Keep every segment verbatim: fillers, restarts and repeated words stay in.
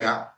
Europea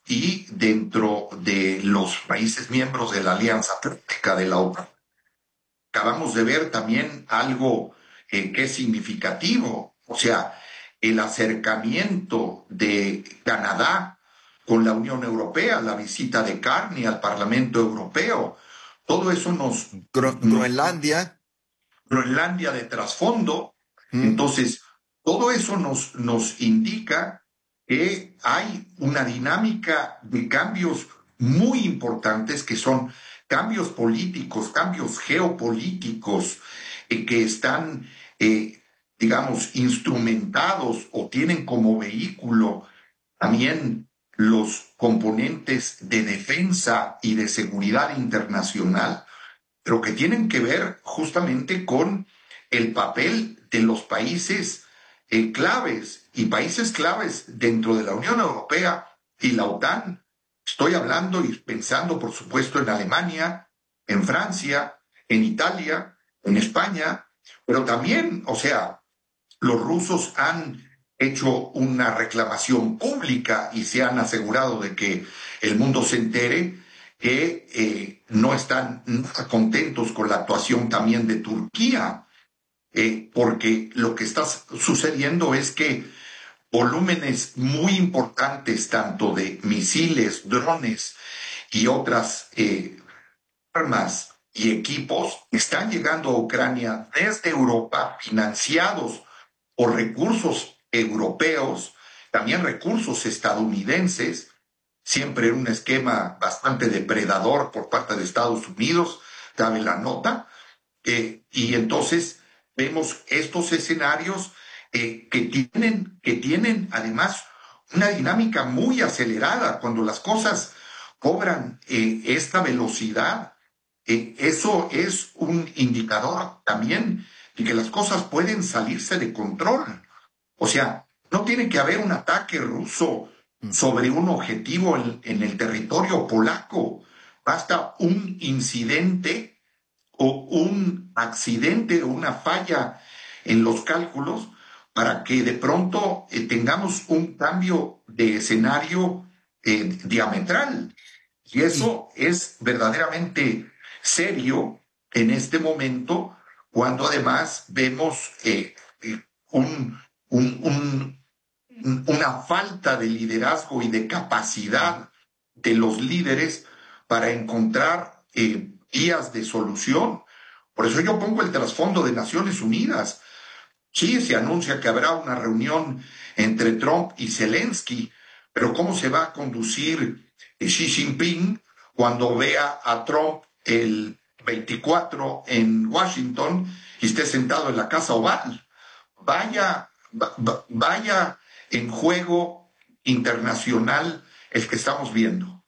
y dentro de los países miembros de la Alianza Atlántica de la OTAN. Acabamos de ver también algo eh, que es significativo, o sea, el acercamiento de Canadá con la Unión Europea, la visita de Carney al Parlamento Europeo, todo eso nos, Gro- nos Groenlandia. Groenlandia de trasfondo. Mm. Entonces, todo eso nos, nos indica que hay una dinámica de cambios muy importantes que son cambios políticos, cambios geopolíticos eh, que están, eh, digamos, instrumentados o tienen como vehículo también los componentes de defensa y de seguridad internacional, pero que tienen que ver justamente con el papel de los países eh, claves y países claves dentro de la Unión Europea y la OTAN. Estoy hablando y pensando, por supuesto, en Alemania, en Francia, en Italia, en España, pero también, o sea, los rusos han hecho una reclamación pública y se han asegurado de que el mundo se entere que eh, no están nada contentos con la actuación también de Turquía, eh, porque lo que está sucediendo es que volúmenes muy importantes, tanto de misiles, drones y otras eh, armas y equipos, están llegando a Ucrania desde Europa, financiados por recursos europeos, también recursos estadounidenses, siempre en un esquema bastante depredador por parte de Estados Unidos, cabe la nota, eh, y entonces vemos estos escenarios eh, que, tienen, que tienen además una dinámica muy acelerada cuando las cosas cobran eh, esta velocidad. Eh, eso es un indicador también de que las cosas pueden salirse de control. O sea, no tiene que haber un ataque ruso sobre un objetivo en, en el territorio polaco. Basta un incidente o un accidente o una falla en los cálculos para que de pronto eh, tengamos un cambio de escenario eh, diametral. Y Y eso es verdaderamente serio en este momento, cuando además vemos eh, eh, un, un, un, una falta de liderazgo y de capacidad de los líderes para encontrar eh, vías de solución. Por eso yo pongo el trasfondo de Naciones Unidas. Sí, se anuncia que habrá una reunión entre Trump y Zelensky, pero ¿cómo se va a conducir Xi Jinping cuando vea a Trump el veinticuatro en Washington y esté sentado en la Casa Oval? Vaya, va- vaya en juego internacional el que estamos viendo.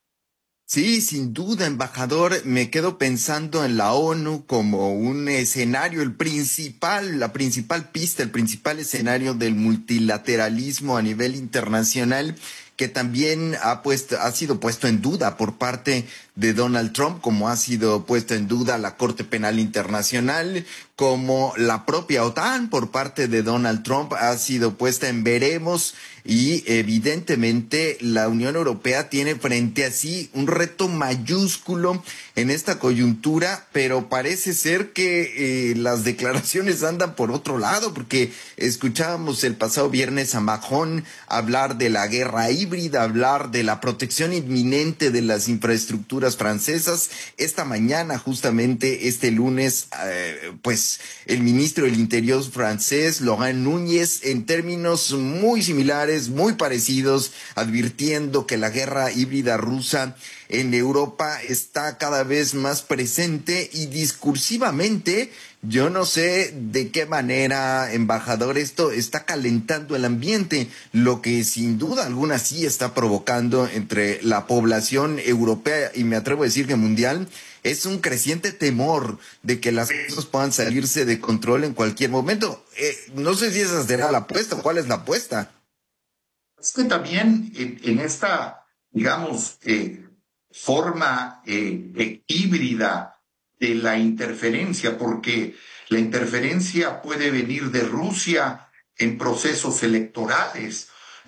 sí, sin duda, embajador, me quedo pensando en la ONU como un escenario, el principal, la principal pista, el principal escenario del multilateralismo a nivel internacional, que también ha puesto, ha sido puesto en duda por parte de Donald Trump, como ha sido puesto en duda la Corte Penal Internacional, como la propia OTAN por parte de Donald Trump ha sido puesta en veremos. Y evidentemente la Unión Europea tiene frente a sí un reto mayúsculo en esta coyuntura, pero parece ser que eh, las declaraciones andan por otro lado, porque escuchábamos el pasado viernes a Macron hablar de la guerra híbrida, hablar de la protección inminente de las infraestructuras francesas. Esta mañana, justamente este lunes, eh, pues el ministro del Interior francés, Laurent Núñez, en términos muy similares, muy parecidos, advirtiendo que la guerra híbrida rusa en Europa está cada vez más presente y discursivamente, yo no sé de qué manera, embajador, esto está calentando el ambiente, lo que sin duda alguna sí está provocando entre la población europea y me atrevo a decir que mundial, es un creciente temor de que las cosas puedan salirse de control en cualquier momento. Eh, no sé si esa será la apuesta, ¿cuál es la apuesta? Es que también en, en esta, digamos, eh, forma eh, eh, híbrida de la interferencia, porque la interferencia puede venir de Rusia en procesos electorales,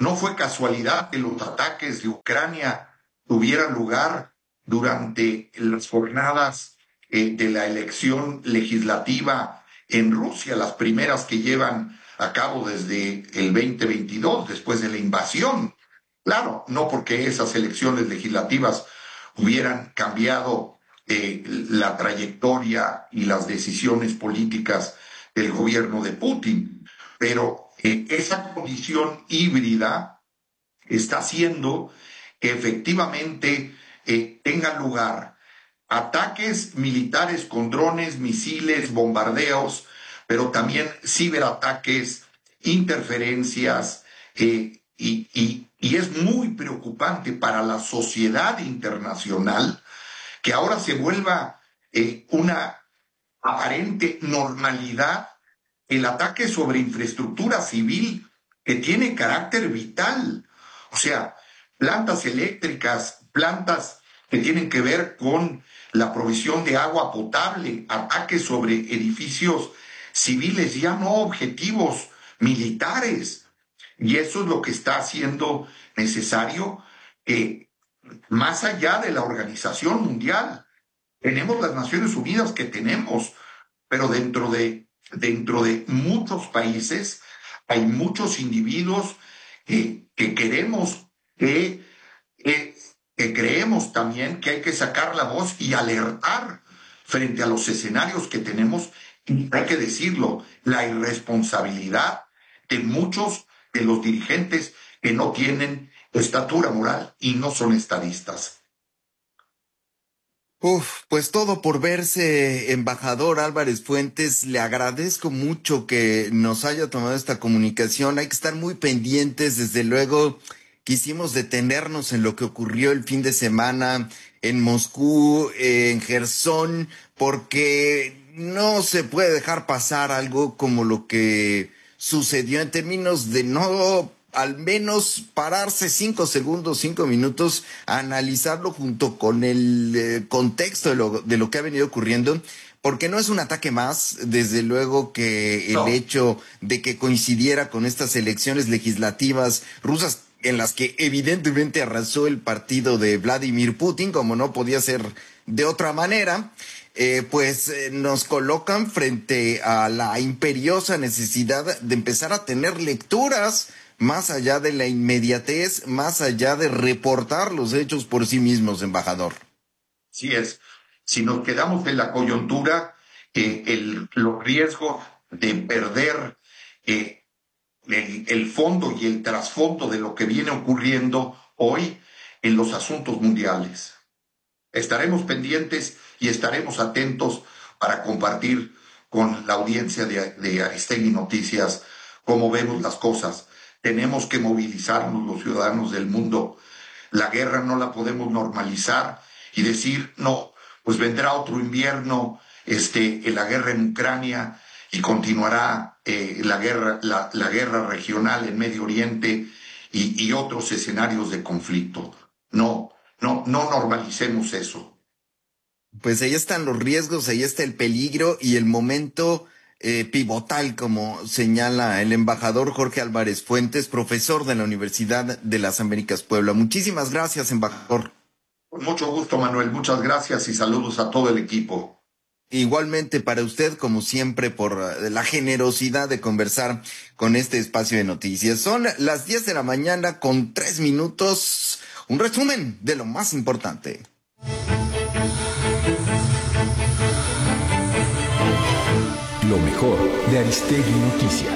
No fue casualidad que los ataques de Ucrania tuvieran lugar durante las jornadas eh, de la elección legislativa en Rusia, las primeras que llevan a cabo desde el veinte veintidós, después de la invasión. Claro, no porque esas elecciones legislativas hubieran cambiado eh, la trayectoria y las decisiones políticas del gobierno de Putin, pero eh, esa condición híbrida está haciendo que efectivamente eh, tengan lugar ataques militares con drones, misiles, bombardeos, pero también ciberataques, interferencias, eh, y, y, y es muy preocupante para la sociedad internacional que ahora se vuelva eh, una aparente normalidad el ataque sobre infraestructura civil que tiene carácter vital. O sea, plantas eléctricas, plantas que tienen que ver con la provisión de agua potable, ataques sobre edificios civiles, ya no objetivos militares. Y eso es lo que está haciendo necesario que, más allá de la Organización Mundial, tenemos las Naciones Unidas que tenemos, pero dentro de, dentro de muchos países hay muchos individuos que, que queremos, que, que, que creemos también que hay que sacar la voz y alertar frente a los escenarios que tenemos. Y hay que decirlo, la irresponsabilidad de muchos de los dirigentes que no tienen estatura moral y no son estadistas. Uf, pues todo por verse, embajador Álvarez Fuentes. Le agradezco mucho que nos haya tomado esta comunicación. Hay que estar muy pendientes. Desde luego, quisimos detenernos en lo que ocurrió el fin de semana en Moscú, en Gerson, porque no se puede dejar pasar algo como lo que sucedió en términos de no al menos pararse cinco segundos, cinco minutos, a analizarlo junto con el eh, contexto de lo, de lo que ha venido ocurriendo, porque no es un ataque más, desde luego que el No. hecho de que coincidiera con estas elecciones legislativas rusas, en las que evidentemente arrasó el partido de Vladimir Putin, como no podía ser de otra manera, eh, pues eh, nos colocan frente a la imperiosa necesidad de empezar a tener lecturas más allá de la inmediatez, más allá de reportar los hechos por sí mismos, embajador. Sí es. Si nos quedamos en la coyuntura, eh, el, los riesgos de perder eh, el, el fondo y el trasfondo de lo que viene ocurriendo hoy en los asuntos mundiales. Estaremos pendientes y estaremos atentos para compartir con la audiencia de, de Aristegui Noticias cómo vemos las cosas. Tenemos que movilizarnos los ciudadanos del mundo. La guerra no la podemos normalizar y decir, no, pues vendrá otro invierno, este, la guerra en Ucrania y continuará eh, la guerra, la, la guerra regional en Medio Oriente y, y otros escenarios de conflicto. No, no, no normalicemos eso. Pues ahí están los riesgos, ahí está el peligro y el momento eh, pivotal, como señala el embajador Jorge Álvarez Fuentes, profesor de la Universidad de las Américas Puebla. Muchísimas gracias, embajador. Con mucho gusto, Manuel. Muchas gracias y saludos a todo el equipo. Igualmente para usted, como siempre, por la generosidad de conversar con este espacio de noticias. Son las diez de la mañana con tres minutos. Un resumen de lo más importante. Lo mejor de Aristegui Noticias.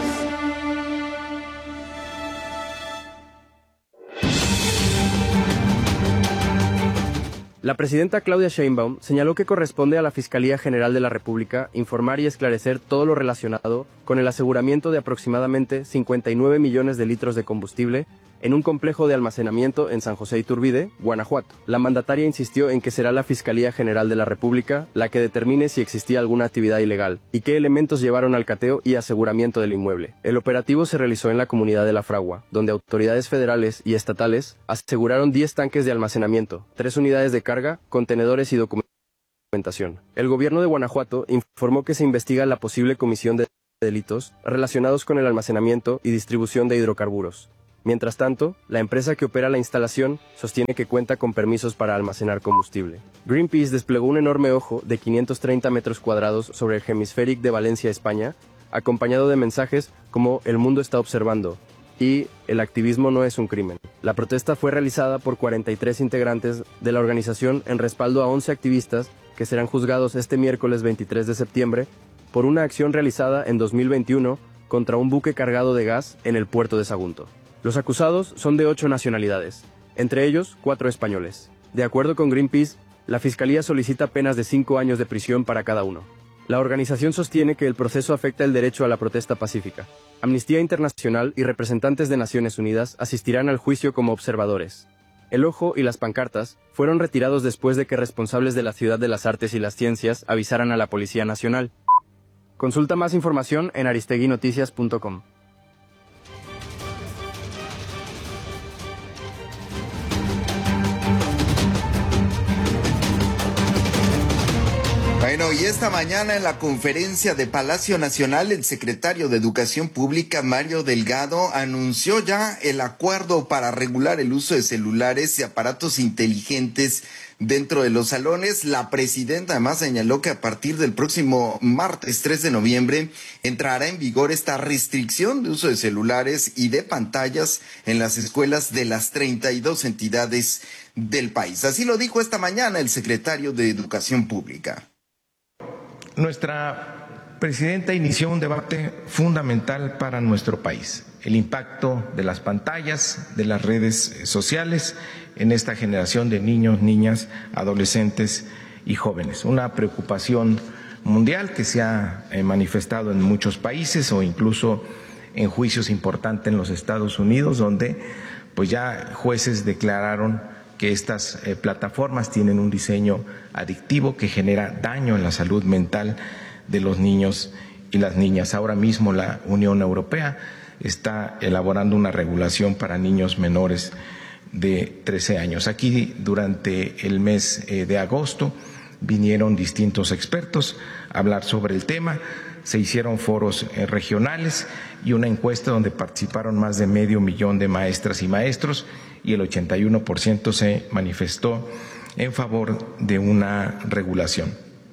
La presidenta Claudia Sheinbaum señaló que corresponde a la Fiscalía General de la República informar y esclarecer todo lo relacionado con el aseguramiento de aproximadamente cincuenta y nueve millones de litros de combustible en un complejo de almacenamiento en San José Iturbide, Guanajuato. La mandataria insistió en que será la Fiscalía General de la República la que determine si existía alguna actividad ilegal y qué elementos llevaron al cateo y aseguramiento del inmueble. El operativo se realizó en la comunidad de La Fragua, donde autoridades federales y estatales aseguraron diez tanques de almacenamiento, tres unidades de carga, contenedores y documentación. El gobierno de Guanajuato informó que se investiga la posible comisión de delitos relacionados con el almacenamiento y distribución de hidrocarburos, Mientras tanto, la empresa que opera la instalación sostiene que cuenta con permisos para almacenar combustible. Greenpeace desplegó un enorme ojo de quinientos treinta metros cuadrados sobre el Hemisféric de Valencia, España, acompañado de mensajes como "El mundo está observando" y "El activismo no es un crimen". La protesta fue realizada por cuarenta y tres integrantes de la organización en respaldo a once activistas que serán juzgados este miércoles veintitrés de septiembre por una acción realizada en dos mil veintiuno contra un buque cargado de gas en el puerto de Sagunto. Los acusados son de ocho nacionalidades, entre ellos cuatro españoles. De acuerdo con Greenpeace, la Fiscalía solicita penas de cinco años de prisión para cada uno. La organización sostiene que el proceso afecta el derecho a la protesta pacífica. Amnistía Internacional y representantes de Naciones Unidas asistirán al juicio como observadores. El ojo y las pancartas fueron retirados después de que responsables de la Ciudad de las Artes y las Ciencias avisaran a la Policía Nacional. Consulta más información en aristegui noticias punto com. Bueno, y esta mañana en la conferencia de Palacio Nacional, el secretario de Educación Pública, Mario Delgado, anunció ya el acuerdo para regular el uso de celulares y aparatos inteligentes dentro de los salones. La presidenta además señaló que a partir del próximo martes tres de noviembre entrará en vigor esta restricción de uso de celulares y de pantallas en las escuelas de las treinta y dos entidades del país. Así lo dijo esta mañana el secretario de Educación Pública. Nuestra presidenta inició un debate fundamental para nuestro país: el impacto de las pantallas, de las redes sociales en esta generación de niños, niñas, adolescentes y jóvenes. Una preocupación mundial que se ha manifestado en muchos países o incluso en juicios importantes en los Estados Unidos, donde pues ya jueces declararon que estas eh, plataformas tienen un diseño adictivo que genera daño en la salud mental de los niños y las niñas. Ahora mismo la Unión Europea está elaborando una regulación para niños menores de trece años. Aquí durante el mes eh, de agosto vinieron distintos expertos a hablar sobre el tema. Se hicieron foros eh, regionales y una encuesta donde participaron más de medio millón de maestras y maestros, y el ochenta y uno por ciento se manifestó en favor de una regulación.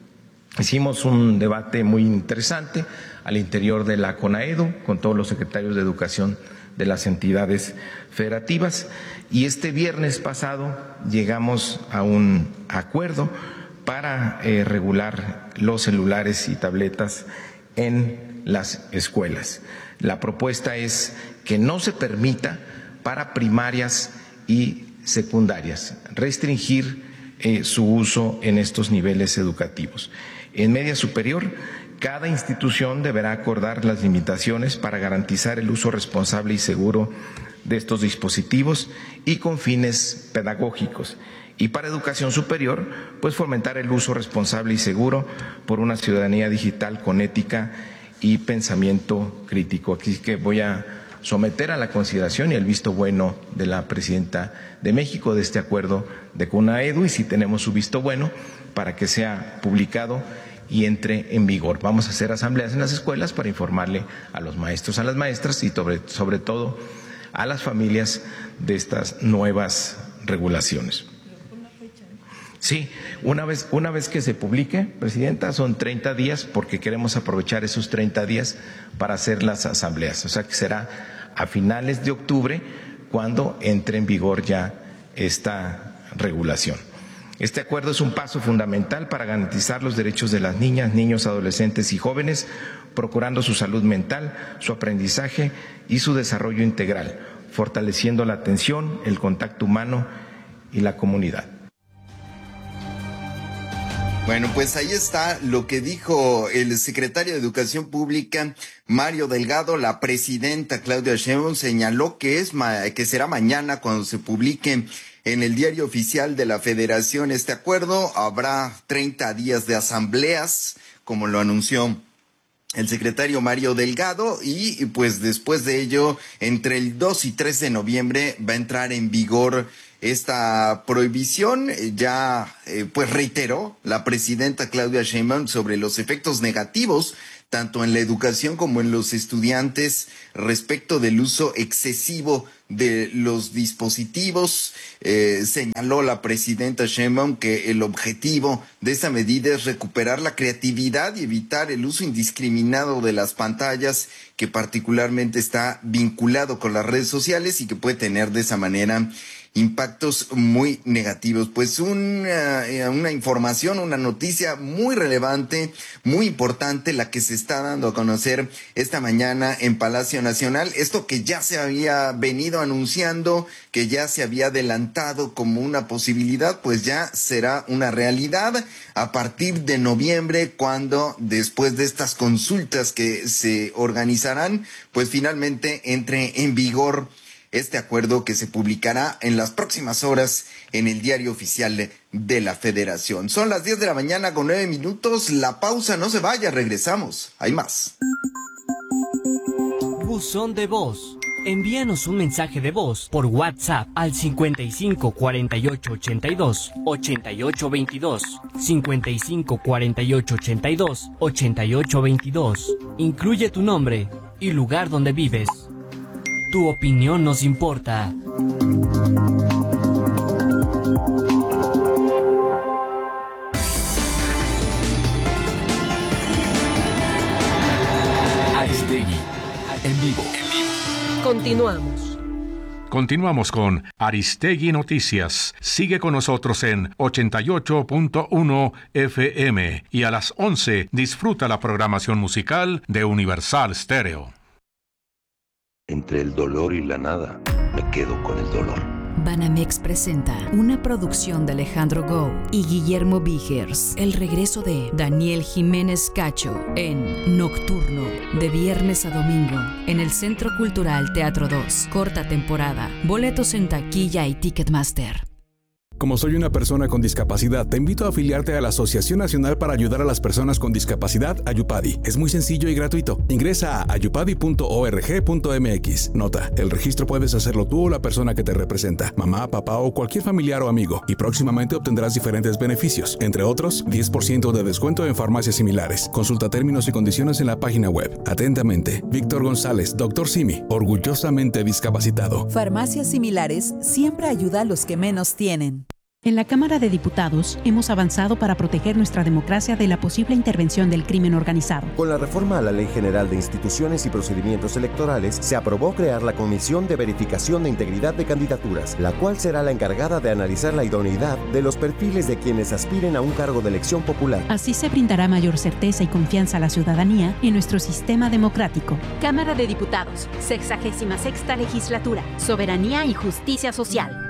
Hicimos un debate muy interesante al interior de la CONAEDU con todos los secretarios de educación de las entidades federativas, y este viernes pasado llegamos a un acuerdo para eh, regular los celulares y tabletas en las escuelas. La propuesta es que no se permita para primarias y secundarias restringir eh, su uso en estos niveles educativos. En media superior, cada institución deberá acordar las limitaciones para garantizar el uso responsable y seguro de estos dispositivos y con fines pedagógicos. Y para educación superior, pues fomentar el uso responsable y seguro por una ciudadanía digital con ética y pensamiento crítico. Así que voy a someter a la consideración y el visto bueno de la presidenta de México de este acuerdo de CONAEDU, y si tenemos su visto bueno, para que sea publicado y entre en vigor. Vamos a hacer asambleas en las escuelas para informarle a los maestros, a las maestras y sobre, sobre todo a las familias de estas nuevas regulaciones. Sí, una vez, una vez que se publique, presidenta, son treinta días, porque queremos aprovechar esos treinta días para hacer las asambleas. O sea que será a finales de octubre cuando entre en vigor ya esta regulación. Este acuerdo es un paso fundamental para garantizar los derechos de las niñas, niños, adolescentes y jóvenes, procurando su salud mental, su aprendizaje y su desarrollo integral, fortaleciendo la atención, el contacto humano y la comunidad. Bueno, pues ahí está lo que dijo el secretario de Educación Pública, Mario Delgado. La presidenta Claudia Sheinbaum señaló que es ma- que será mañana cuando se publique en el Diario Oficial de la Federación este acuerdo. Habrá treinta días de asambleas, como lo anunció el secretario Mario Delgado, y pues después de ello, entre el dos y tres de noviembre va a entrar en vigor esta prohibición. Ya eh, pues reiteró la presidenta Claudia Sheinbaum sobre los efectos negativos tanto en la educación como en los estudiantes respecto del uso excesivo de los dispositivos. Eh, señaló la presidenta Sheinbaum que el objetivo de esta medida es recuperar la creatividad y evitar el uso indiscriminado de las pantallas, que particularmente está vinculado con las redes sociales y que puede tener de esa manera impactos muy negativos. Pues una, una información, una noticia muy relevante, muy importante, la que se está dando a conocer esta mañana en Palacio Nacional. Esto que ya se había venido anunciando, que ya se había adelantado como una posibilidad, pues ya será una realidad a partir de noviembre, cuando después de estas consultas que se organizarán, pues finalmente entre en vigor este acuerdo, que se publicará en las próximas horas en el Diario Oficial de la Federación. Son las diez de la mañana con nueve minutos. La pausa, no se vaya, regresamos. Hay más. Buzón de voz. Envíanos un mensaje de voz por WhatsApp al cincuenta y cinco cuarenta y ocho ochenta y dos ochenta y ocho veintidós, cincuenta y cinco cuarenta y ocho ochenta y dos ochenta y ocho veintidós. Incluye tu nombre y lugar donde vives. Tu opinión nos importa. Aristegui, en vivo. Continuamos. Continuamos con Aristegui Noticias. Sigue con nosotros en ochenta y ocho punto uno F M y a las once disfruta la programación musical de Universal Stereo. Entre el dolor y la nada, me quedo con el dolor. Banamex presenta una producción de Alejandro Gou y Guillermo Vigers. El regreso de Daniel Jiménez Cacho en Nocturno, de viernes a domingo, en el Centro Cultural Teatro dos. Corta temporada. Boletos en taquilla y Ticketmaster. Como soy una persona con discapacidad, te invito a afiliarte a la Asociación Nacional para Ayudar a las Personas con Discapacidad, Ayupadi. Es muy sencillo y gratuito. Ingresa a ayupadi punto org punto m x. Nota, el registro puedes hacerlo tú o la persona que te representa, mamá, papá o cualquier familiar o amigo, y próximamente obtendrás diferentes beneficios, entre otros, diez por ciento de descuento en farmacias similares. Consulta términos y condiciones en la página web. Atentamente, Víctor González, doctor Simi, orgullosamente discapacitado. Farmacias Similares siempre ayuda a los que menos tienen. En la Cámara de Diputados hemos avanzado para proteger nuestra democracia de la posible intervención del crimen organizado. Con la reforma a la Ley General de Instituciones y Procedimientos Electorales, se aprobó crear la Comisión de Verificación de Integridad de Candidaturas, la cual será la encargada de analizar la idoneidad de los perfiles de quienes aspiren a un cargo de elección popular. Así se brindará mayor certeza y confianza a la ciudadanía en nuestro sistema democrático. Cámara de Diputados, sexagésima sexta Legislatura, Soberanía y Justicia Social.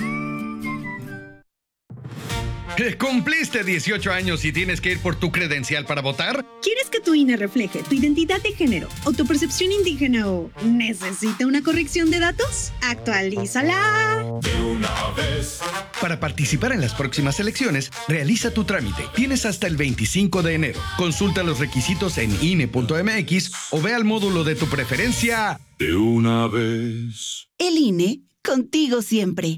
¿Cumpliste dieciocho años y tienes que ir por tu credencial para votar? ¿Quieres que tu I N E refleje tu identidad de género o tu percepción indígena o necesita una corrección de datos? ¡Actualízala! De una vez. Para participar en las próximas elecciones, realiza tu trámite. Tienes hasta el veinticinco de enero. Consulta los requisitos en I N E punto m x o ve al módulo de tu preferencia. De una vez. El I N E, contigo siempre.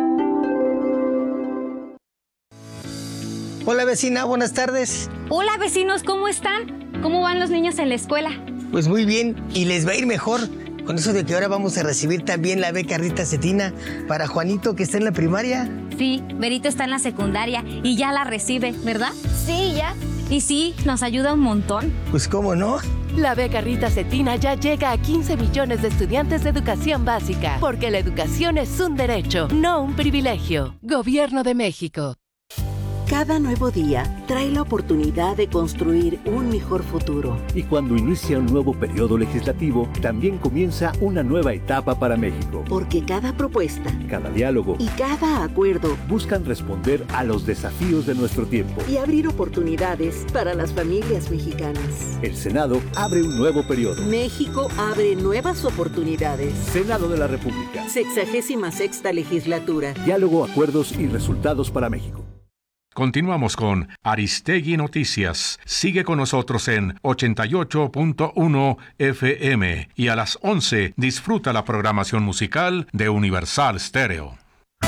Hola vecina, buenas tardes. Hola vecinos, ¿cómo están? ¿Cómo van los niños en la escuela? Pues muy bien, y les va a ir mejor con eso de que ahora vamos a recibir también la beca Rita Cetina para Juanito, que está en la primaria. Sí, Berito está en la secundaria y ya la recibe, ¿verdad? Sí, ya. Y sí, nos ayuda un montón. Pues cómo no. La beca Rita Cetina ya llega a quince millones de estudiantes de educación básica, porque la educación es un derecho, no un privilegio. Gobierno de México. Cada nuevo día trae la oportunidad de construir un mejor futuro. Y cuando inicia un nuevo periodo legislativo, también comienza una nueva etapa para México. Porque cada propuesta, cada diálogo y cada acuerdo buscan responder a los desafíos de nuestro tiempo y abrir oportunidades para las familias mexicanas. El Senado abre un nuevo periodo. México abre nuevas oportunidades. Senado de la República. Sexagésima sexta Legislatura. Diálogo, acuerdos y resultados para México. Continuamos con Aristegui Noticias. Sigue con nosotros en ochenta y ocho punto uno F M y a las once disfruta la programación musical de Universal Stereo.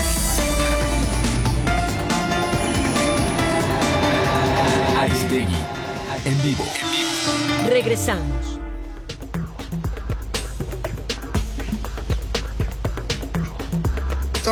Aristegui, en vivo. Regresamos.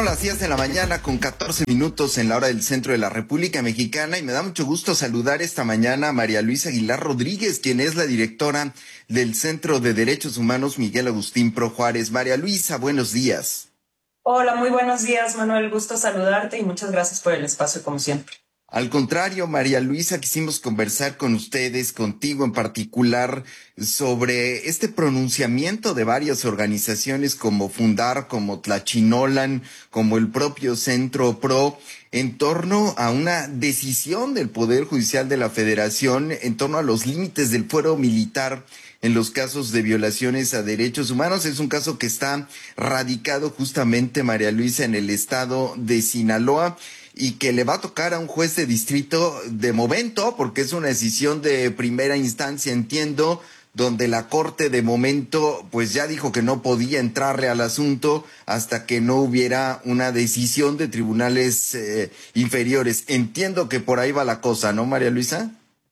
Son las diez de la mañana con catorce minutos en la hora del centro de la República Mexicana y me da mucho gusto saludar esta mañana a María Luisa Aguilar Rodríguez, quien es la directora del Centro de Derechos Humanos Miguel Agustín Pro Juárez. María Luisa, buenos días. Hola, muy buenos días, Manuel. Gusto saludarte y muchas gracias por el espacio, como siempre. Al contrario, María Luisa, quisimos conversar con ustedes, contigo en particular, sobre este pronunciamiento de varias organizaciones como Fundar, como Tlachinolan, como el propio Centro Pro, en torno a una decisión del Poder Judicial de la Federación en torno a los límites del fuero militar en los casos de violaciones a derechos humanos. Es un caso que está radicado justamente, María Luisa, en el estado de Sinaloa, y que le va a tocar a un juez de distrito de momento, porque es una decisión de primera instancia, entiendo, donde la Corte de momento pues ya dijo que no podía entrarle al asunto hasta que no hubiera una decisión de tribunales eh, inferiores. Entiendo que por ahí va la cosa, ¿no, María Luisa?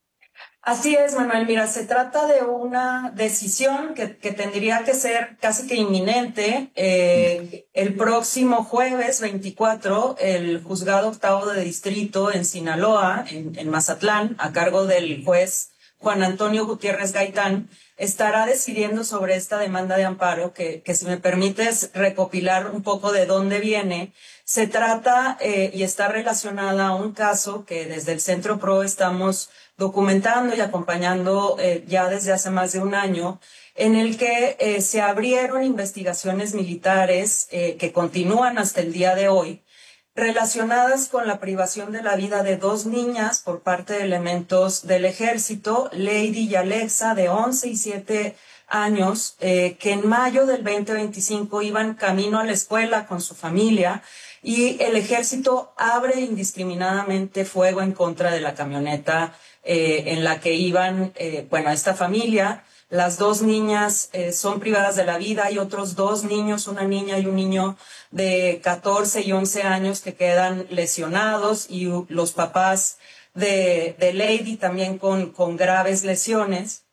Así es, Manuel. Mira, se trata de una decisión que, que tendría que ser casi que inminente. Eh, el próximo jueves veinticuatro, el juzgado octavo de distrito en Sinaloa, en, en Mazatlán, a cargo del juez Juan Antonio Gutiérrez Gaitán, estará decidiendo sobre esta demanda de amparo que, que si me permites recopilar un poco de dónde viene. Se trata eh, y está relacionada a un caso que desde el Centro Pro estamos documentando y acompañando eh, ya desde hace más de un año, en el que eh, se abrieron investigaciones militares eh, que continúan hasta el día de hoy, relacionadas con la privación de la vida de dos niñas por parte de elementos del ejército, Lady y Alexa, de once y siete años, eh, que en mayo del veinte veinticinco iban camino a la escuela con su familia, y el ejército abre indiscriminadamente fuego en contra de la camioneta eh, en la que iban, eh, bueno, esta familia. Las dos niñas eh, son privadas de la vida. Hay otros dos niños, una niña y un niño de catorce y once años que quedan lesionados, y uh, los papás de, de Lady también con, con graves lesiones.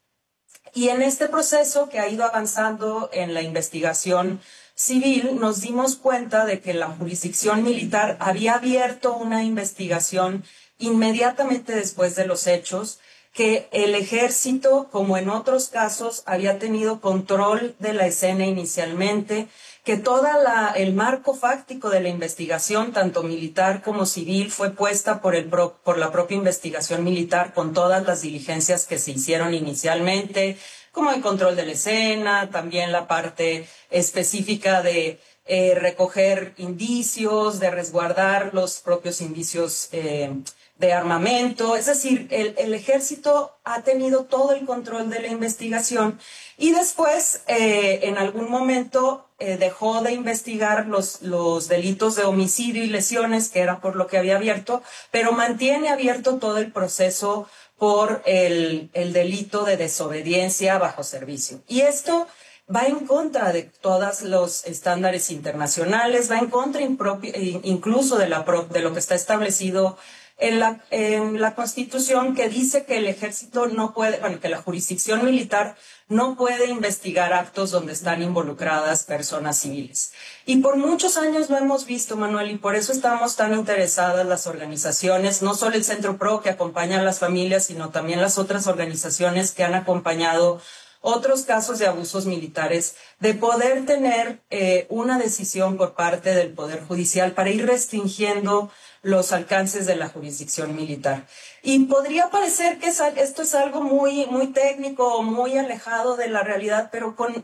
Y en este proceso que ha ido avanzando en la investigación civil, nos dimos cuenta de que la jurisdicción militar había abierto una investigación inmediatamente después de los hechos, que el ejército, como en otros casos, había tenido control de la escena inicialmente, que todo el marco fáctico de la investigación, tanto militar como civil, fue puesta por, el, por la propia investigación militar con todas las diligencias que se hicieron inicialmente, como el control de la escena, también la parte específica de eh, recoger indicios, de resguardar los propios indicios eh, de armamento. Es decir, el, el ejército ha tenido todo el control de la investigación, y después, eh, en algún momento, eh, dejó de investigar los, los delitos de homicidio y lesiones, que era por lo que había abierto, pero mantiene abierto todo el proceso por el, el delito de desobediencia bajo servicio. Y esto va en contra de todos los estándares internacionales, va en contra incluso de, la, de lo que está establecido en la, en la Constitución, que dice que el ejército no puede, bueno, que la jurisdicción militar no puede investigar actos donde están involucradas personas civiles. Y por muchos años lo hemos visto, Manuel, y por eso estamos tan interesadas las organizaciones, no solo el Centro Pro, que acompaña a las familias, sino también las otras organizaciones que han acompañado otros casos de abusos militares, de poder tener eh, una decisión por parte del Poder Judicial para ir restringiendo los alcances de la jurisdicción militar. Y podría parecer que es, esto es algo muy, muy técnico, muy alejado de la realidad, pero con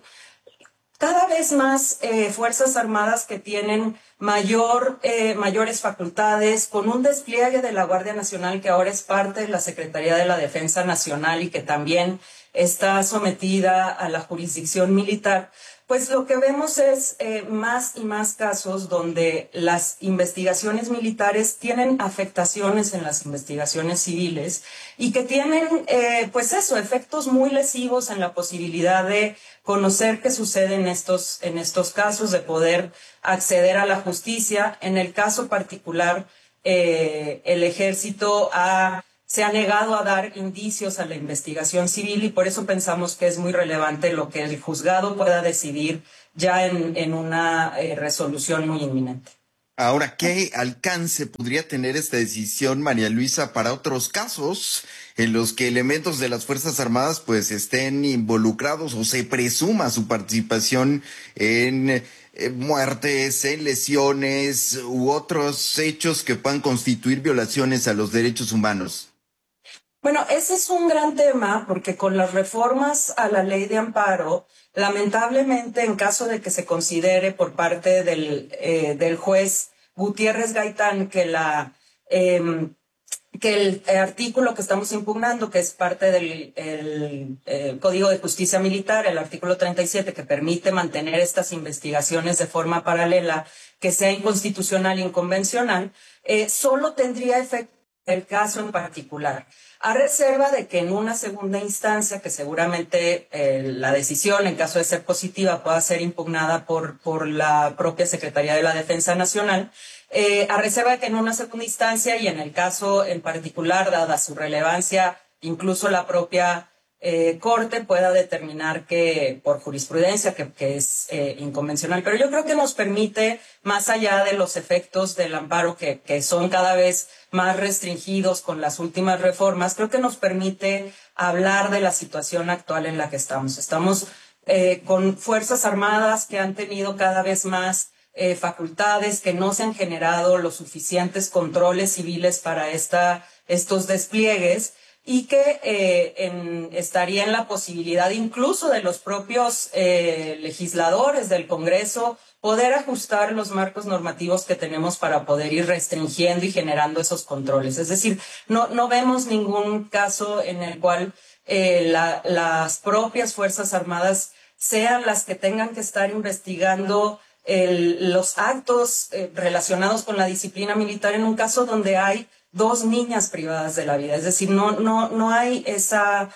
cada vez más eh, Fuerzas Armadas que tienen mayor, eh, mayores facultades, con un despliegue de la Guardia Nacional que ahora es parte de la Secretaría de la Defensa Nacional y que también está sometida a la jurisdicción militar, pues lo que vemos es eh, más y más casos donde las investigaciones militares tienen afectaciones en las investigaciones civiles y que tienen, eh, pues eso, efectos muy lesivos en la posibilidad de conocer qué sucede en estos, en estos casos, de poder acceder a la justicia. En el caso particular, eh, el ejército ha... se ha negado a dar indicios a la investigación civil, y por eso pensamos que es muy relevante lo que el juzgado pueda decidir ya en, en una eh, resolución muy inminente. Ahora, ¿qué alcance podría tener esta decisión, María Luisa, para otros casos en los que elementos de las Fuerzas Armadas pues estén involucrados o se presuma su participación en eh, muertes, en lesiones u otros hechos que puedan constituir violaciones a los derechos humanos? Bueno, ese es un gran tema porque con las reformas a la ley de amparo, lamentablemente en caso de que se considere por parte del, eh, del juez Gutiérrez Gaitán que, la, eh, que el artículo que estamos impugnando, que es parte del el, el Código de Justicia Militar, el artículo treinta y siete, que permite mantener estas investigaciones de forma paralela, que sea inconstitucional e inconvencional, eh, solo tendría efecto el caso en particular, a reserva de que en una segunda instancia, que seguramente eh, la decisión, en caso de ser positiva, pueda ser impugnada por, por la propia Secretaría de la Defensa Nacional, eh, a reserva de que en una segunda instancia y en el caso en particular, dada su relevancia, incluso la propia eh, Corte pueda determinar que, por jurisprudencia, que, que es eh, inconvencional. Pero yo creo que nos permite, más allá de los efectos del amparo que, que son cada vez más restringidos con las últimas reformas, creo que nos permite hablar de la situación actual en la que estamos. Estamos eh, con Fuerzas Armadas que han tenido cada vez más eh, facultades, que no se han generado los suficientes controles civiles para esta, estos despliegues, y que eh, en, estaría en la posibilidad incluso de los propios eh, legisladores del Congreso poder ajustar los marcos normativos que tenemos para poder ir restringiendo y generando esos controles. Es decir, no, no vemos ningún caso en el cual eh, la, las propias Fuerzas Armadas sean las que tengan que estar investigando el, los actos eh, relacionados con la disciplina militar en un caso donde hay dos niñas privadas de la vida. Es decir, no, no, no hay esa,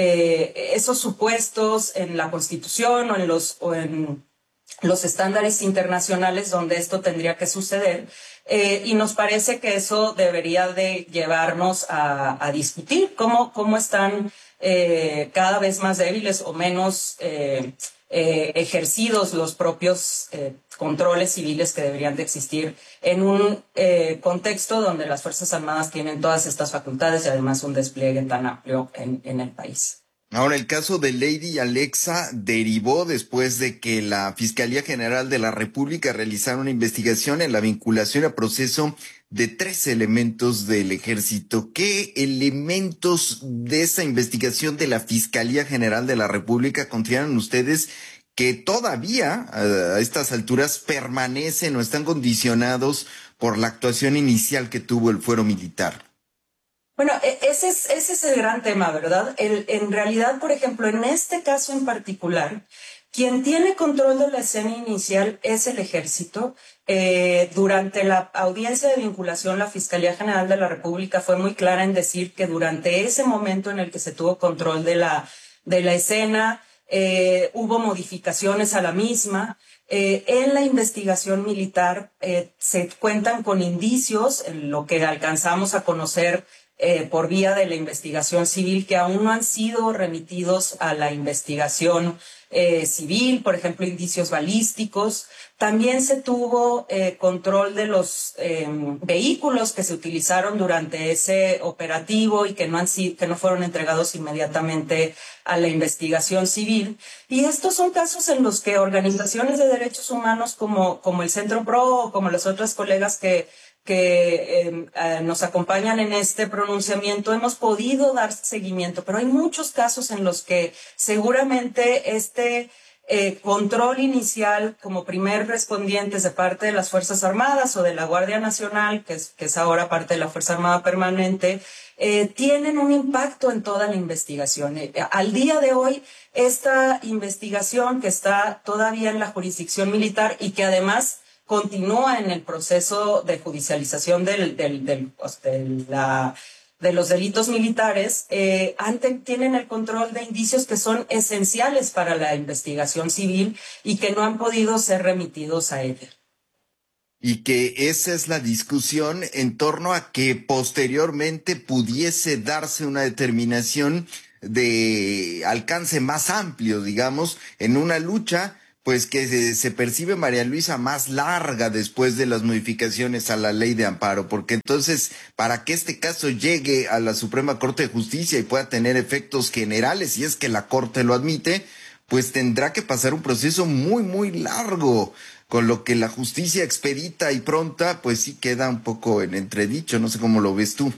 eh, esos supuestos en la Constitución o en los, o en los estándares internacionales donde esto tendría que suceder. Eh, y nos parece que eso debería de llevarnos a, a discutir cómo, cómo están eh, cada vez más débiles o menos eh, eh, ejercidos los propios eh, controles civiles que deberían de existir en un eh, contexto donde las Fuerzas Armadas tienen todas estas facultades y además un despliegue tan amplio en, en el país. Ahora, el caso de Lady Alexa derivó después de que la Fiscalía General de la República realizara una investigación en la vinculación a proceso de tres elementos del Ejército. ¿Qué elementos de esa investigación de la Fiscalía General de la República consideran ustedes que todavía a estas alturas permanecen o están condicionados por la actuación inicial que tuvo el fuero militar? Bueno, ese es, ese es el gran tema, ¿verdad? El, en realidad, por ejemplo, en este caso en particular, quien tiene control de la escena inicial es el Ejército. Eh, durante la audiencia de vinculación, la Fiscalía General de la República fue muy clara en decir que durante ese momento en el que se tuvo control de la, de la escena, eh, hubo modificaciones a la misma. Eh, en la investigación militar eh, se cuentan con indicios, en lo que alcanzamos a conocer Eh, por vía de la investigación civil, que aún no han sido remitidos a la investigación eh, civil, por ejemplo, indicios balísticos. También se tuvo eh, control de los eh, vehículos que se utilizaron durante ese operativo y que no, han sido, que no fueron entregados inmediatamente a la investigación civil. Y estos son casos en los que organizaciones de derechos humanos como, como el Centro PRO o como las otras colegas que que eh, eh, nos acompañan en este pronunciamiento, hemos podido dar seguimiento, pero hay muchos casos en los que seguramente este eh, control inicial como primer respondientes de parte de las Fuerzas Armadas o de la Guardia Nacional, que es, que es ahora parte de la Fuerza Armada Permanente, eh, tienen un impacto en toda la investigación. Eh, al día de hoy, esta investigación que está todavía en la jurisdicción militar y que además continúa en el proceso de judicialización del, del, del, de, la, de los delitos militares, eh, ante, tienen el control de indicios que son esenciales para la investigación civil y que no han podido ser remitidos a ella. Y que esa es la discusión en torno a que posteriormente pudiese darse una determinación de alcance más amplio, digamos, en una lucha pues que se, se percibe, María Luisa, más larga después de las modificaciones a la ley de amparo, porque entonces, para que este caso llegue a la Suprema Corte de Justicia y pueda tener efectos generales, si es que la Corte lo admite, pues tendrá que pasar un proceso muy, muy largo, con lo que la justicia expedita y pronta, pues sí queda un poco en entredicho. No sé cómo lo ves tú.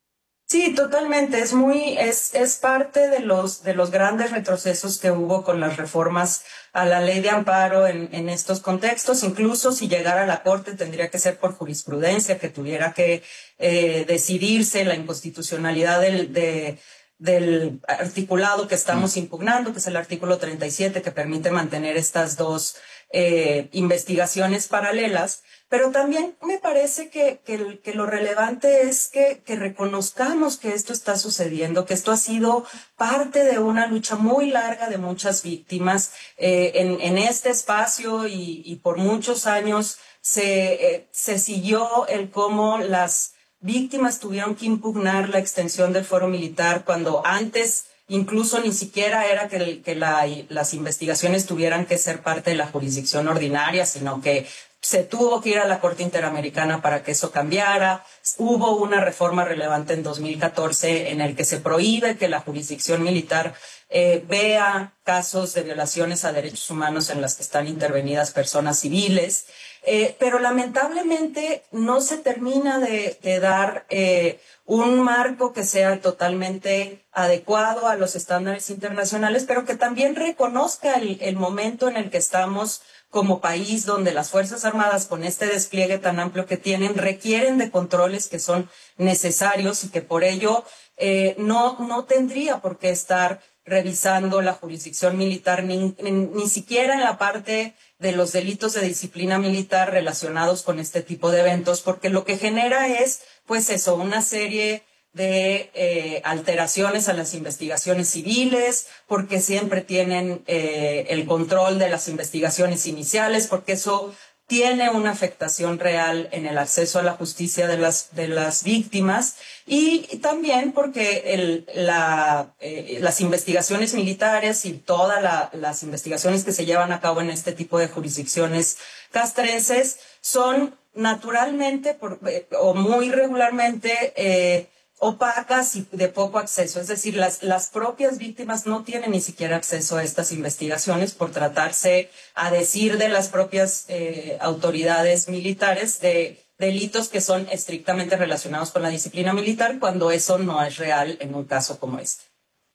Sí, totalmente. Es muy, es, es parte de los, de los grandes retrocesos que hubo con las reformas a la ley de amparo en, en estos contextos. Incluso si llegara a la Corte tendría que ser por jurisprudencia, que tuviera que eh, decidirse la inconstitucionalidad del, de, del articulado que estamos impugnando, que es el artículo treinta y siete, que permite mantener estas dos eh, investigaciones paralelas. Pero también me parece que, que, que lo relevante es que, que reconozcamos que esto está sucediendo, que esto ha sido parte de una lucha muy larga de muchas víctimas. Eh, en, en este espacio y, y por muchos años se, eh, se siguió el cómo las víctimas tuvieron que impugnar la extensión del fuero militar cuando antes incluso ni siquiera era que, que la, las investigaciones tuvieran que ser parte de la jurisdicción ordinaria, sino que se tuvo que ir a la Corte Interamericana para que eso cambiara. Hubo una reforma relevante en dos mil catorce en el que se prohíbe que la jurisdicción militar eh, vea casos de violaciones a derechos humanos en las que están intervenidas personas civiles. Eh, pero lamentablemente no se termina de, de dar eh, un marco que sea totalmente adecuado a los estándares internacionales, pero que también reconozca el, el momento en el que estamos como país, donde las Fuerzas Armadas, con este despliegue tan amplio que tienen, requieren de controles que son necesarios y que por ello eh, no, no tendría por qué estar revisando la jurisdicción militar, ni, ni, ni siquiera en la parte de los delitos de disciplina militar relacionados con este tipo de eventos, porque lo que genera es, pues eso, una serie de eh, alteraciones a las investigaciones civiles, porque siempre tienen eh, el control de las investigaciones iniciales, porque eso tiene una afectación real en el acceso a la justicia de las, de las víctimas, y, y también porque el, la, eh, las investigaciones militares y todas la, las investigaciones que se llevan a cabo en este tipo de jurisdicciones castrenses son naturalmente por, eh, o muy regularmente eh, opacas y de poco acceso. Es decir, las, las propias víctimas no tienen ni siquiera acceso a estas investigaciones por tratarse, a decir de las propias eh, autoridades militares, de delitos que son estrictamente relacionados con la disciplina militar, cuando eso no es real en un caso como este.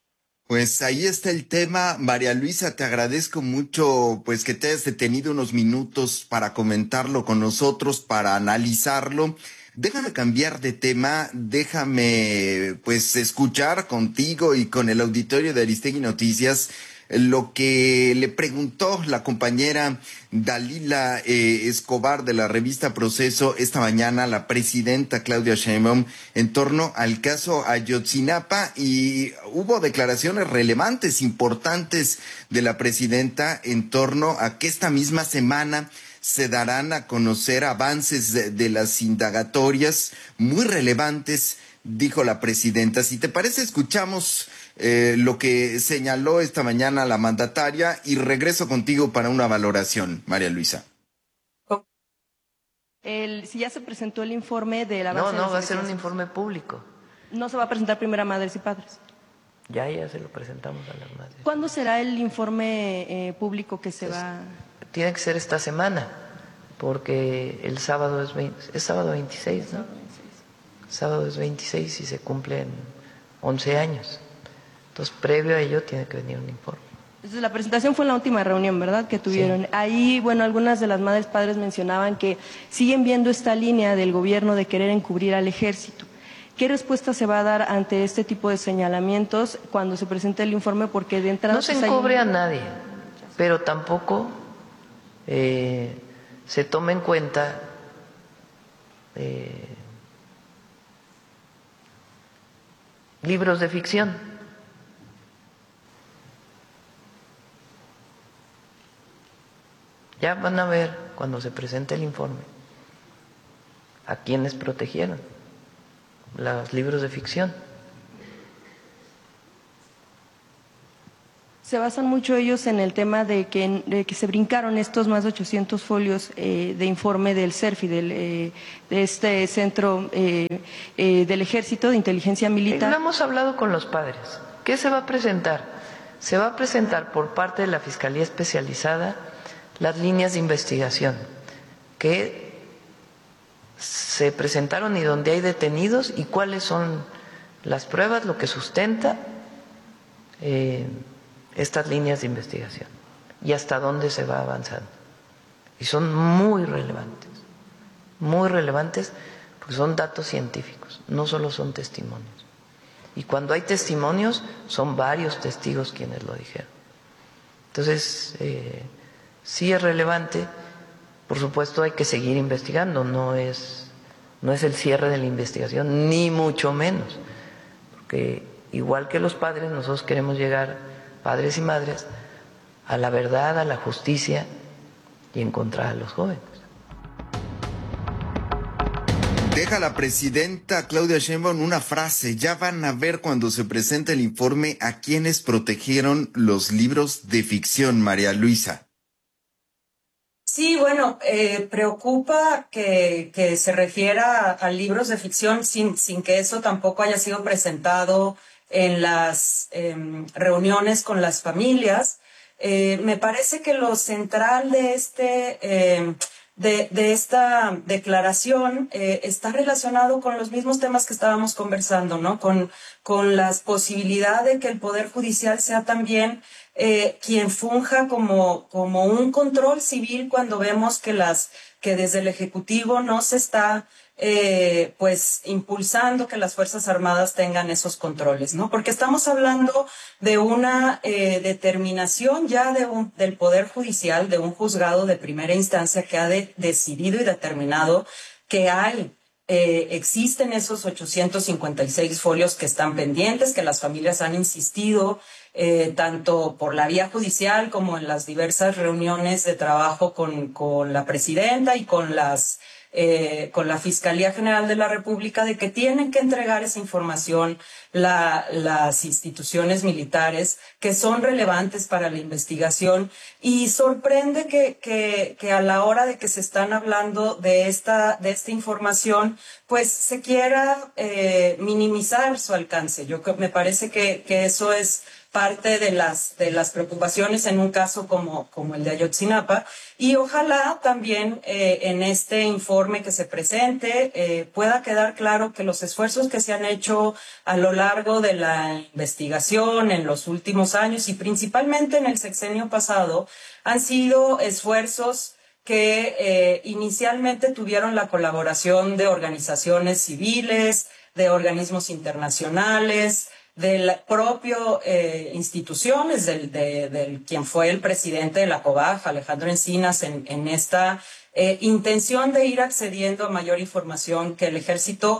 Pues ahí está el tema. María Luisa, te agradezco mucho pues que te hayas detenido unos minutos para comentarlo con nosotros, para analizarlo. Déjame cambiar de tema, déjame pues escuchar contigo y con el auditorio de Aristegui Noticias lo que le preguntó la compañera Dalila eh, Escobar de la revista Proceso esta mañana a la presidenta Claudia Sheinbaum en torno al caso Ayotzinapa, y hubo declaraciones relevantes, importantes de la presidenta en torno a que esta misma semana se darán a conocer avances de, de las indagatorias muy relevantes, dijo la presidenta. Si te parece, escuchamos eh, lo que señaló esta mañana la mandataria y regreso contigo para una valoración, María Luisa. El, si ya se presentó el informe de la No, no, va a ser un informe público. No se va a presentar primero a madres y padres. Ya, ya se lo presentamos a las madres. ¿Cuándo será el informe eh, público que se pues, va...? Tiene que ser esta semana, porque el sábado es, veinte, es sábado veintiséis, ¿no? Sábado es veintiséis y se cumplen once años. Entonces, previo a ello tiene que venir un informe. Entonces, la presentación fue en la última reunión, ¿verdad?, que tuvieron. Sí. Ahí, bueno, algunas de las madres padres mencionaban que siguen viendo esta línea del gobierno de querer encubrir al ejército. ¿Qué respuesta se va a dar ante este tipo de señalamientos cuando se presente el informe? Porque de entrada... No se encubre a nadie, pero tampoco eh, se tome en cuenta eh, libros de ficción. Ya van a ver cuando se presente el informe a quienes protegieron los libros de ficción. Se basan mucho ellos en el tema de que, de que se brincaron estos más de ochocientos folios eh, de informe del CERFI, del, eh, de este centro eh, eh, del Ejército de Inteligencia Militar. No hemos hablado con los padres. ¿Qué se va a presentar? Se va a presentar por parte de la Fiscalía Especializada las líneas de investigación que se presentaron y donde hay detenidos y cuáles son las pruebas, lo que sustenta eh, estas líneas de investigación y hasta dónde se va avanzando. Y son muy relevantes, muy relevantes porque son datos científicos, no solo son testimonios. Y cuando hay testimonios, son varios testigos quienes lo dijeron. Entonces, eh, sí es relevante, por supuesto hay que seguir investigando, no es, no es el cierre de la investigación, ni mucho menos, porque igual que los padres, nosotros queremos llegar, padres y madres, a la verdad, a la justicia y encontrar a los jóvenes. Deja la presidenta Claudia Sheinbaum una frase. Ya van a ver cuando se presente el informe a quienes protegieron los libros de ficción, María Luisa. Sí, bueno, eh, preocupa que, que se refiera a, a libros de ficción sin, sin que eso tampoco haya sido presentado en las eh, reuniones con las familias. Eh, me parece que lo central de este eh, de, de esta declaración eh, está relacionado con los mismos temas que estábamos conversando, ¿no? Con, con las posibilidades de que el Poder Judicial sea también eh, quien funja como, como un control civil cuando vemos que las que desde el Ejecutivo no se está Eh, pues impulsando que las Fuerzas Armadas tengan esos controles, ¿no? Porque estamos hablando de una eh, determinación ya de un, del Poder Judicial, de un juzgado de primera instancia que ha de, decidido y determinado que hay, eh, existen esos ochocientos cincuenta y seis folios que están pendientes, que las familias han insistido eh, tanto por la vía judicial como en las diversas reuniones de trabajo con, con la presidenta y con las Eh, con la Fiscalía General de la República, de que tienen que entregar esa información la, las instituciones militares que son relevantes para la investigación. Y sorprende que, que, que a la hora de que se están hablando de esta, de esta información, pues se quiera eh, minimizar su alcance. Yo me parece que, que eso es parte de las, de las preocupaciones en un caso como, como el de Ayotzinapa, y ojalá también eh, en este informe que se presente eh, pueda quedar claro que los esfuerzos que se han hecho a lo largo de la investigación en los últimos años y principalmente en el sexenio pasado han sido esfuerzos que eh, inicialmente tuvieron la colaboración de organizaciones civiles, de organismos internacionales, del propio eh, instituciones, del, de, del quien fue el presidente de la COBAG, Alejandro Encinas, en, en esta eh, intención de ir accediendo a mayor información que el ejército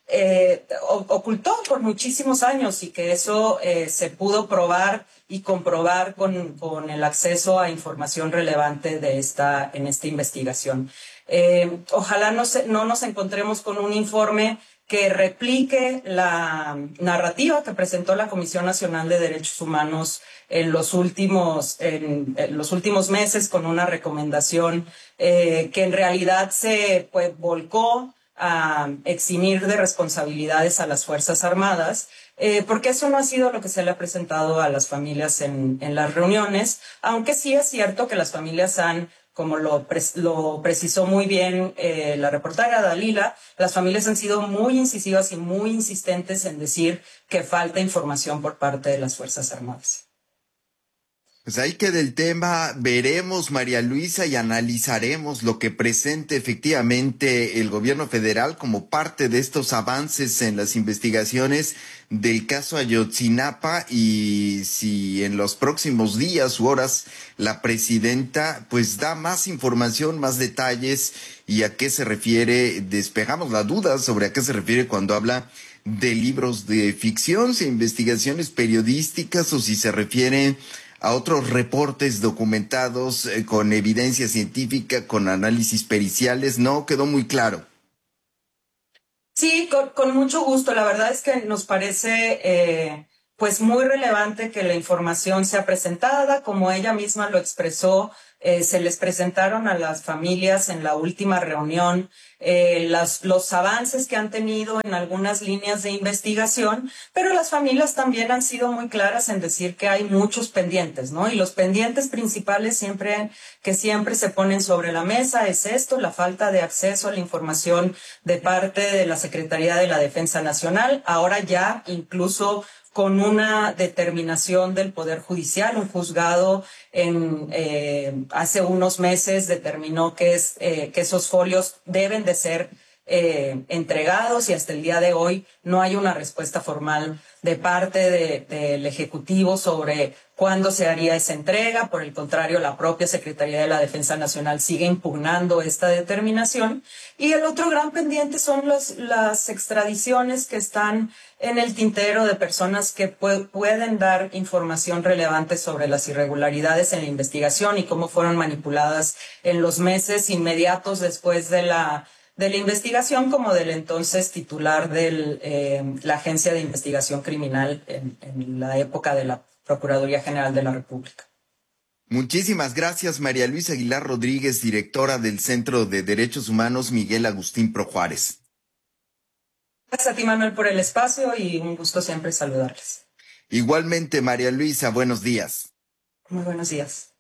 eh, ocultó por muchísimos años y que eso eh, se pudo probar y comprobar con, con el acceso a información relevante de esta, en esta investigación. Eh, ojalá no, se, no nos encontremos con un informe que replique la narrativa que presentó la Comisión Nacional de Derechos Humanos en los últimos, en, en los últimos meses con una recomendación eh, que en realidad se pues, volcó a eximir de responsabilidades a las Fuerzas Armadas, eh, porque eso no ha sido lo que se le ha presentado a las familias en, en las reuniones, aunque sí es cierto que las familias han, como lo, pre- lo precisó muy bien eh, la reportera Dalila, las familias han sido muy incisivas y muy insistentes en decir que falta información por parte de las Fuerzas Armadas. Pues ahí queda el tema, veremos, María Luisa, y analizaremos lo que presente efectivamente el gobierno federal como parte de estos avances en las investigaciones del caso Ayotzinapa, y si en los próximos días u horas la presidenta pues da más información, más detalles y a qué se refiere, despejamos la duda sobre a qué se refiere cuando habla de libros de ficción, si investigaciones periodísticas o si se refiere a otros reportes documentados eh, con evidencia científica, con análisis periciales. No quedó muy claro. Sí, con, con mucho gusto. La verdad es que nos parece eh, pues muy relevante que la información sea presentada, como ella misma lo expresó. Eh, se les presentaron a las familias en la última reunión eh, las, los avances que han tenido en algunas líneas de investigación, pero las familias también han sido muy claras en decir que hay muchos pendientes, ¿no? Y los pendientes principales siempre, que siempre se ponen sobre la mesa es esto, la falta de acceso a la información de parte de la Secretaría de la Defensa Nacional, ahora ya incluso con una determinación del Poder Judicial. Un juzgado en, eh, hace unos meses determinó que, es, eh, que esos folios deben de ser eh, entregados y hasta el día de hoy no hay una respuesta formal de parte de, del Ejecutivo sobre cuándo se haría esa entrega. Por el contrario, la propia Secretaría de la Defensa Nacional sigue impugnando esta determinación. Y el otro gran pendiente son los, las extradiciones que están en el tintero de personas que pu- pueden dar información relevante sobre las irregularidades en la investigación y cómo fueron manipuladas en los meses inmediatos después de la de la investigación, como del entonces titular de eh, la Agencia de Investigación Criminal en, en la época de la Procuraduría General de la República. Muchísimas gracias, María Luisa Aguilar Rodríguez, directora del Centro de Derechos Humanos Miguel Agustín Pro Juárez. Gracias a ti, Manuel, por el espacio y un gusto siempre saludarles. Igualmente, María Luisa, buenos días. Muy buenos días.